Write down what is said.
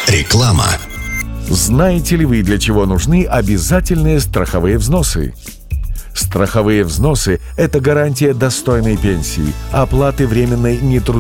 Реклама. Знаете ли вы, для чего нужны обязательные страховые взносы? Страховые взносы – это гарантия достойной пенсии, оплаты временной нетрудоспособности